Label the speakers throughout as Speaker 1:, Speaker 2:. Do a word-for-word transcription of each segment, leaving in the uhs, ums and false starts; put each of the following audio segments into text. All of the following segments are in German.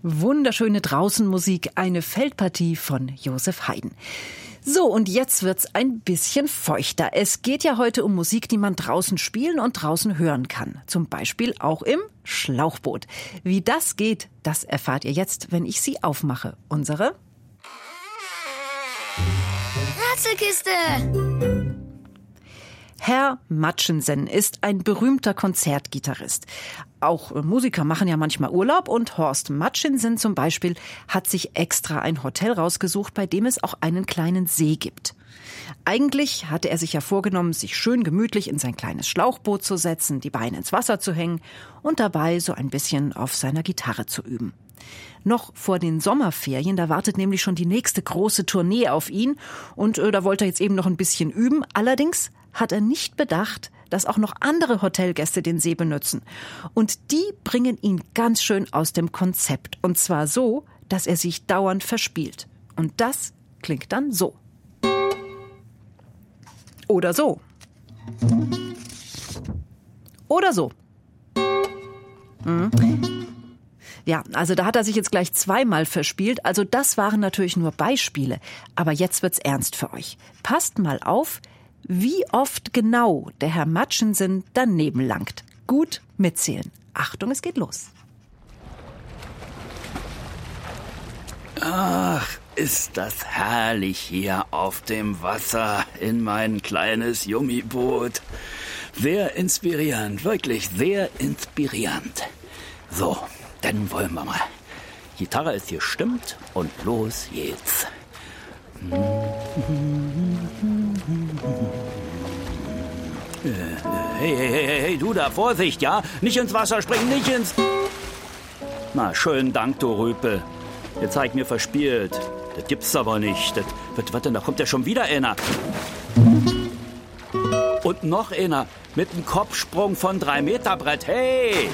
Speaker 1: Wunderschöne Draußenmusik, eine Feldpartie von Joseph Haydn. So, und jetzt wird's ein bisschen feuchter. Es geht ja heute um Musik, die man draußen spielen und draußen hören kann. Zum Beispiel auch im Schlauchboot. Wie das geht, das erfahrt ihr jetzt, wenn ich sie aufmache. Unsere
Speaker 2: Rätselkiste!
Speaker 1: Herr Matschensen ist ein berühmter Konzertgitarrist. Auch Musiker machen ja manchmal Urlaub und Horst Matschensen zum Beispiel hat sich extra ein Hotel rausgesucht, bei dem es auch einen kleinen See gibt. Eigentlich hatte er sich ja vorgenommen, sich schön gemütlich in sein kleines Schlauchboot zu setzen, die Beine ins Wasser zu hängen und dabei so ein bisschen auf seiner Gitarre zu üben. Noch vor den Sommerferien, da wartet nämlich schon die nächste große Tournee auf ihn und äh, da wollte er jetzt eben noch ein bisschen üben. Allerdings hat er nicht bedacht, dass auch noch andere Hotelgäste den See benutzen. Und die bringen ihn ganz schön aus dem Konzept. Und zwar so, dass er sich dauernd verspielt. Und das klingt dann so. Oder so. Oder so. Hm. Ja, also da hat er sich jetzt gleich zweimal verspielt. Also das waren natürlich nur Beispiele. Aber jetzt wird's ernst für euch. Passt mal auf, wie oft genau der Herr Matschensen daneben langt. Gut mitzählen. Achtung, es geht los.
Speaker 3: Ach, ist das herrlich hier auf dem Wasser in mein kleines Jummiboot. Sehr inspirierend, wirklich sehr inspirierend. So, dann wollen wir mal. Gitarre ist gestimmt und los geht's. Hey, hey, hey, hey, du da, Vorsicht, ja? Nicht ins Wasser springen, nicht ins... Na, schönen Dank, du Rüpel. Jetzt hab ich mir verspielt. Das gibt's aber nicht. Das, was, was denn, da kommt ja schon wieder einer. Und noch einer mit einem Kopfsprung von drei Meter Brett. Hey!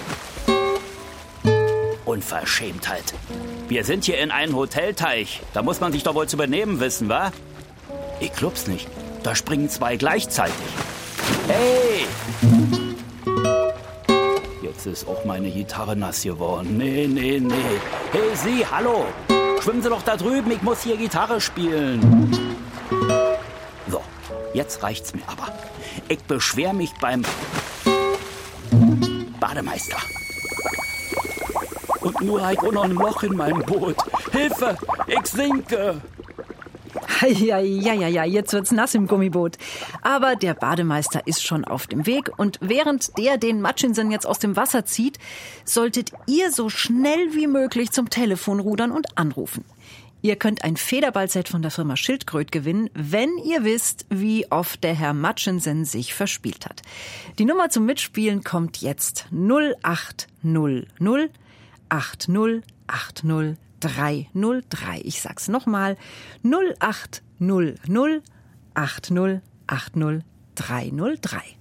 Speaker 3: Unverschämtheit. Wir sind hier in einem Hotelteich. Da muss man sich doch wohl zu benehmen wissen, wa? Ich glaub's nicht. Da springen zwei gleichzeitig. Hey! Jetzt ist auch meine Gitarre nass geworden. Nee, nee, nee. Hey, Sie, hallo. Schwimmen Sie doch da drüben. Ich muss hier Gitarre spielen. So, jetzt reicht's mir aber. Ich beschwer mich beim Bademeister. Und nur halt auch noch ein Loch in meinem Boot. Hilfe, ich sinke.
Speaker 1: Ja, ja, ja, ja, jetzt wird's nass im Gummiboot. Aber der Bademeister ist schon auf dem Weg und während der den Matschensen jetzt aus dem Wasser zieht, solltet ihr so schnell wie möglich zum Telefon rudern und anrufen. Ihr könnt ein Federballset von der Firma Schildkröt gewinnen, wenn ihr wisst, wie oft der Herr Matschensen sich verspielt hat. Die Nummer zum Mitspielen kommt jetzt null acht null null acht null acht null drei null drei. Ich sag's nochmal. null acht null null acht null acht null drei null drei.